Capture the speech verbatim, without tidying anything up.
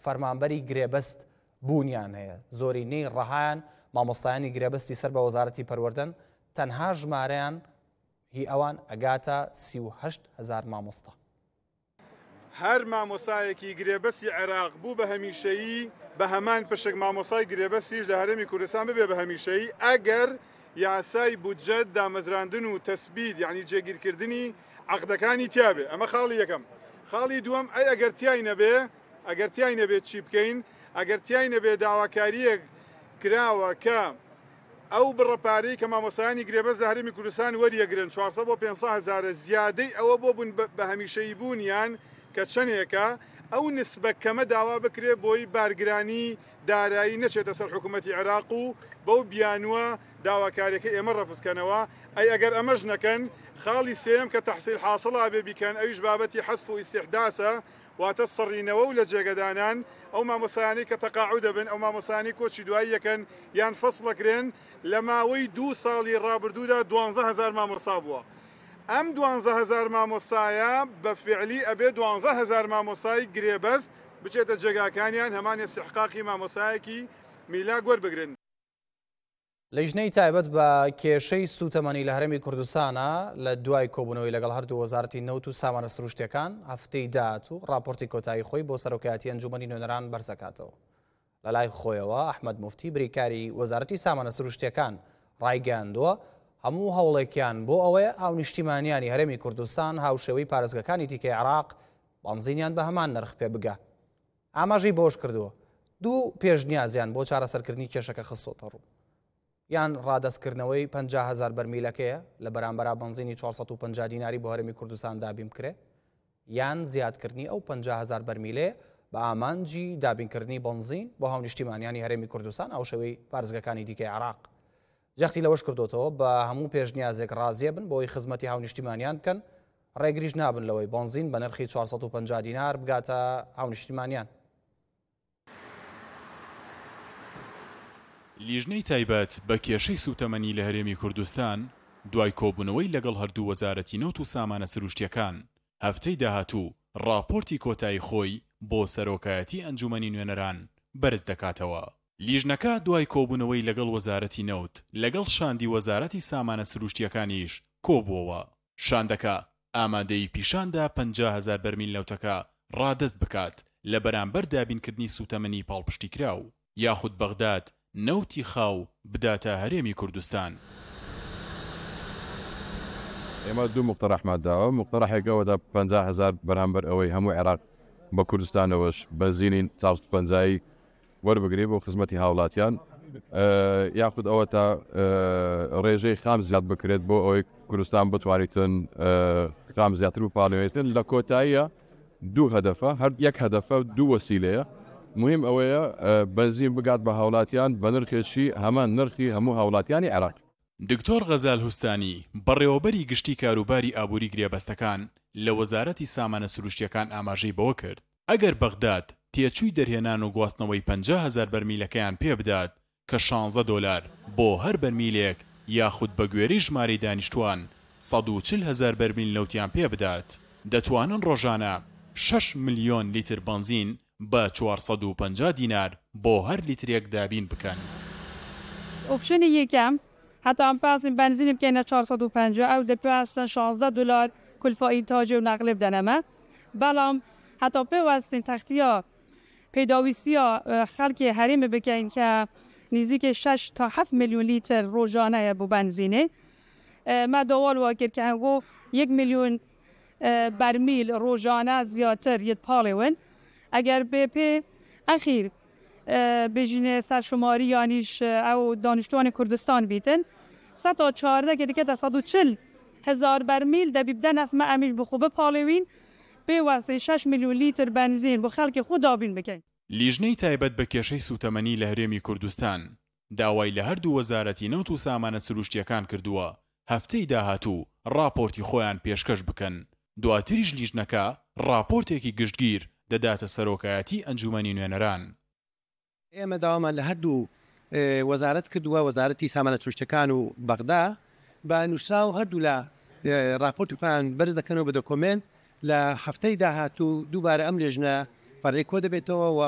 فەرمانبەری گرێبەست بوونیان هەیە. زۆرینەی ڕەهایان مامۆستایانی گرێبەستی سەر بە وەزارەتی پەروەردەن، تەنها ژمارەیان هی ئەوان ئەگاتە سی و هەشت هەزار مامۆستا. هەر مامۆستایەکی گرێبەستی عێراق بوو بە هەمیشەیی بە هەمان پشک مامۆستای گرێبەستیش لە هەرێمی کوردستان ببێ بە هەمیشەیی ئەگەر یاسای بودجەت دامەزراندن و تەسبیت یعنی جێگیرکردنی عەقدەکانی تیابێ. ئەمە خاڵی یەکەم. خاڵی دووەم ئەی ئەگەر تیای نەبێ ئەگەر تیای نەبێت چی بکەین، ئەگەر تیای نەبێ داواکاریەک کراوە کە ئەو بڕەپارەی کە مامۆستایانی گرێبەست لە هەرێمی کوردستان وەریەگرن چوارسەد بۆ پێنجسەد هەزارە زیادەی ئەوە بۆ بوون بە هەمیشەیی بوونیان کە چەندێکە ئەو نسبە کەمە داوا بکرێ بۆی بارگرانی دارایی نەچێتە سەر حکوومەتی عێراق و بەو بیانوە داواکاریەکە ئێمە ڕەفزکەنەوە. ئەی ئەگەر ئەمەش نەکەن، خاڵی سێم کە تەحسیل حاصڵا بێ بیکەن، ئەویش بابەتی حەسف و ئیستیحداسە، واتە سڕینەوە و لە جێگەدانان ئەو مامۆستایانی کە تەقاعود دەبن، ئەو مامۆستایانی کۆچی دوایی یەکەن یان فەسڵەکرێن لە ماوەی دوو ساڵی ڕابردوودا دوانزە هەزار مامۆستا بووە. ئەم دوانزە هەزار مامۆستایە بە فعلی ئەبێ دوانزە هەزار مامۆستای گرێبەست بچێتە جێگاکانیان هەمان استحقاقی مامۆستایەکی میلاک وەربگرن. لەژنەی تایبەت بە کێشەی سوتەمەنی لە هەرێمی کوردستانە لە دوای کۆبوونەوەی لەگەڵ هەردوو وەزارەتی نەوت و سامانە سروشتیەکان هەفتەی داهاتوو راپۆرتی کۆتایی خۆی بۆ سەرۆکایەتی ئەنجومەنی نوێنەران بەرزەکاتەوە. لە لای خۆیەوە ئەحمەد موفتی بریکاری وەزارەتی سامانە سروشتیەکان ڕایگەیاندووە هەموو هەوڵێکیان بۆ ئەوەیە هاونیشتیمانیانی هەرێمی کوردستان هاوشێوەی پارێزگەکانی دیکەی عێراق بەنزینیان بە هەمان نرخ پێ بگا. ئاماژەی بۆش کردووە دوو پێشنیازیان بۆ چارەسەرکردنی کێشەکە خستۆتە ڕوو. یان ڕادەستکردنەوەی پەنجا هەزار بەرمیلەکەیە لە بەرامبەر بەنزینی چوارسەد و پەنجا دیناری بۆ هەرێمی کوردستان دابین بکرێ، یان زیادکردنی ئەو پەنجا هەزار بەرمیلێ بە ئامانجی دابینکردنی بەنزین بۆ هاونیشتیمانیانی هەرێمی کوردستان ئەوشەوەی پارێزگەکانی دیکەی عێراق. جەختی لەوەش کردوتەوە بە هەموو پێشنیازێک ڕازیە بن بۆی خزمەتی هاونیشتیمانیان بکەن، ڕێگریش نابن لەوەی بەنزین بە نرخی چوارسەد و پەنجا دینار بگاتە هاونیشتیمانیان. لیژنەی تایبەت بە کێشەی سوتەمەنی لە هەرێمی کوردستان دوای کۆبوونەوەی لەگەڵ هەردوو وەزارەتی نەوت و سامانە سروشتیەکان هەفتەی داهاتوو راپۆرتی کۆتایی خۆی بۆ سەرۆکایەتی ئەنجومەنی نوێنەران بەرز دەکاتەوە. لیژنەکە دوای کۆبوونەوەی لەگەڵ وەزارەتی نەوت لەگەڵ شاندی وەزارەتی سامانە سروشتیەکانیش کۆبووەوە. شاندەکە ئامادەی پیشاندا پەنجا هەزار بەرمیل نەوتەکە ڕادەست بکات لە بەرامبەر دابینکردنی سوتەمەنی پاڵپشتی کراو یاخود بەغداد نەوتی خاو بداتە هەرێمی کوردستان. ئێمە دوو مقتەرەحمان داوە. مقتەرەحێکەوەدا پەنجا هەزار بەرامبەر ئەوەی هەموو عێراق بە کوردستانەوەش بەنزینین چوارسەد و پەنجا وەربگرێ بۆ خزمەتی هاوڵاتیان، یاخود ئەوە تا ڕێژەی خام زیاد بکرێت بۆ ئەوەی کوردستان بتوانێتن خام زیاتر بپاڵێتن. لە کۆتاییە دوو هەدەفە، هەر یەک هەدەفە دوو وەسیلەیە. مهم ئەوەیە بەنزین بگات بە هاوڵاتیان بە نرخێکی هەمان نرخی هەموو هاوڵاتیانی عێراق. دکتۆر غەزال هوستانی بەڕێوەبەری گشتی کاروباری ئابووری گرێبەستەکان لە وەزارەتی سامانە سروشتیەکان ئاماژەی بەوە کرد ئەگەر بەغداد تێچووی دەرهێنان و گواستنەوەی پەنجا هەزار بەرمیلەکەیان پێ بدات کە شانزە دۆلار بۆ هەر بەرمیلێک یاخود بە گوێرەی ژمارەی دانیشتوان سەد و چل هەزار بەرمیل نەوتیان پێ بدات، دەتوانن ڕۆژانە شەش ملیۆن لیتر بەنزین بە چوارسەد و پەنجا دینار بۆ هەر لیترێک دابین بکەن. ئۆپشنی یەکەم هەتا ئەم پاسین بەنزین بکەینە چوارسەد و پەنجا ئەو دەپێوەستن شانزە دلار کولفایی تاجێ و نەقلێ بدەنەمە. بەڵام هەتا پێوەستین تەختیە پێداویستیە خەڵکی هەرێمە بکەین کە نزیکە شش تا هەفت میلیۆن لیتر ڕۆژانەیە بۆ بەنزینێ. ما داوال وا کرد کە هەنگۆ یەک میلیۆن بەرمیل ڕۆژانە زیاتر یەت پاڵێون. ئەگەر بێپێ ئەخیر بژینێ سەرشماری یانیش ئەو دانیشتوانی کوردستان بیتن سەد تا چواردە کە دیکەتە سەد و چل هەزار بەرمیل دەبی بدە نەفمە ئەمیش بخۆ بپاڵێوین پێوەستی شش میلیۆن لیتر بەنزین بۆ خەڵکی خۆ دابین بکەین. لیژنەی تایبەت بە کێشەی سوتەمەنی لە هەرێمی کوردستان داوای لە هەردوو وەزارەتی نەوت و سامانە سروشتیەکان کردووە هەفتەی داهاتوو راپۆرتی خۆیان پێشکەش بکەن. دواتریش لیژنەکە راپۆرتێکی گشتگیر دەداتە سەرۆکایەتی ئەنجومەنی نوێنەران. ئێمە داوامان لە هەردوو وەزارەت کردووە، وەزارەتی سامانە سروشتیەکان و بەغدا بە نووسا و هەردوو لە راپۆرتی خۆیان بەرز دەکەنەوە بە دۆکۆمنت. لە هەفتەی داهاتوو دووبارە ئەم لێژنە فەرێک کۆ دەبێتەوە و